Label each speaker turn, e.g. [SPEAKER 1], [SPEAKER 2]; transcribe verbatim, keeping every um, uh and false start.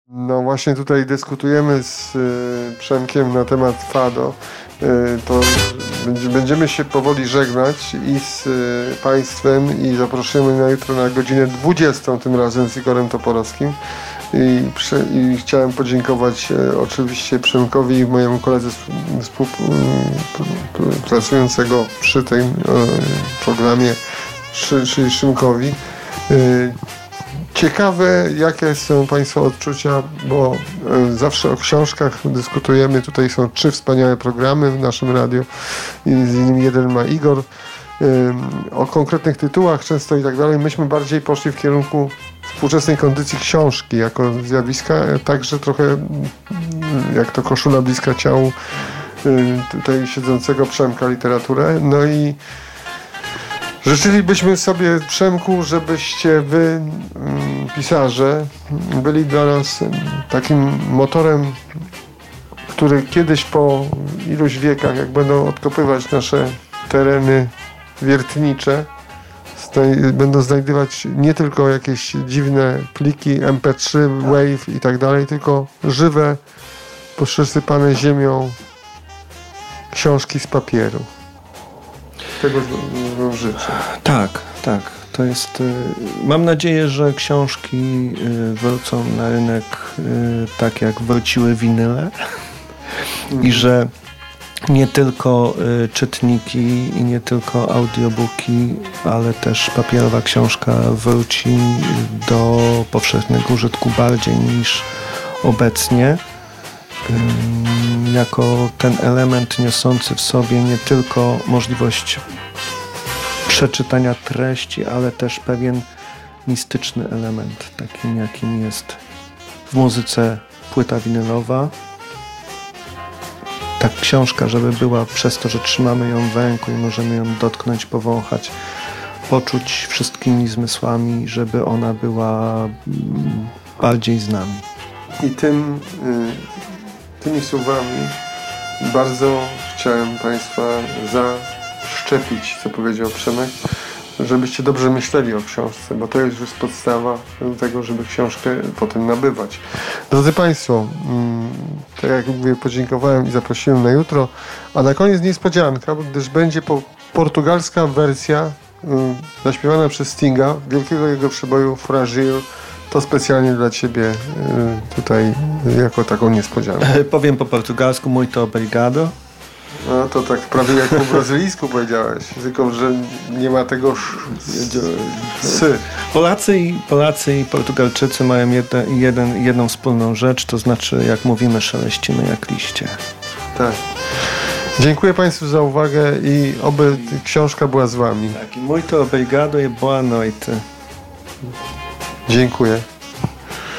[SPEAKER 1] No właśnie tutaj dyskutujemy z y, Przemkiem na temat Fado. Y, to będziemy się powoli żegnać i z y, Państwem i zaprosimy na jutro na godzinę dwudziestą, tym razem z Igorem Toporowskim. I, przy, i chciałem podziękować e, oczywiście Przemkowi i mojemu koledze współpracującego przy tym e, programie, czyli Szymkowi. E, ciekawe, jakie są Państwa odczucia, bo e, zawsze o książkach dyskutujemy. Tutaj są trzy wspaniałe programy w naszym radiu. Z innymi jeden ma Igor. E, o konkretnych tytułach często i tak dalej. Myśmy bardziej poszli w kierunku współczesnej kondycji książki jako zjawiska, także trochę jak to koszula bliska ciału tutaj siedzącego Przemka literaturę. No i życzylibyśmy sobie, Przemku, żebyście wy, pisarze, byli dla nas takim motorem, który kiedyś po iluś wiekach, jak będą odkopywać nasze tereny wiertnicze, będą znajdywać nie tylko jakieś dziwne pliki em pe trzy, Wave i tak dalej, tylko żywe, poprzesypane ziemią książki z papieru. Tego wam życzę.
[SPEAKER 2] Tak, tak. To jest... Mam nadzieję, że książki wrócą na rynek tak, jak wróciły winyle mm. i że nie tylko y, czytniki i nie tylko audiobooki, ale też papierowa książka wróci do powszechnego użytku bardziej niż obecnie. Y, jako ten element niosący w sobie nie tylko możliwość przeczytania treści, ale też pewien mistyczny element, takim jakim jest w muzyce płyta winylowa. Ta książka, żeby była przez to, że trzymamy ją w ręku i możemy ją dotknąć, powąchać, poczuć wszystkimi zmysłami, żeby ona była bardziej z nami.
[SPEAKER 1] I tym, tymi słowami bardzo chciałem Państwa zaszczepić, co powiedział Przemek, żebyście dobrze myśleli o książce, bo to już jest podstawa do tego, żeby książkę potem nabywać. Drodzy Państwo, tak jak mówię, podziękowałem i zaprosiłem na jutro, a na koniec niespodzianka, gdyż będzie po portugalska wersja zaśpiewana przez Stinga, wielkiego jego przeboju Fragile. To specjalnie dla Ciebie tutaj jako taką niespodziankę.
[SPEAKER 2] Powiem po portugalsku muito obrigado.
[SPEAKER 1] No to tak prawie jak po brazylijsku powiedziałeś, tylko że nie ma tego sy.
[SPEAKER 2] Polacy i, Polacy i Portugalczycy mają jeden, jeden, jedną wspólną rzecz, to znaczy jak mówimy, szeleścimy jak liście.
[SPEAKER 1] Tak. Dziękuję Państwu za uwagę i oby książka była z Wami.
[SPEAKER 2] Tak, i muito obrigado e boa noite.
[SPEAKER 1] Dziękuję.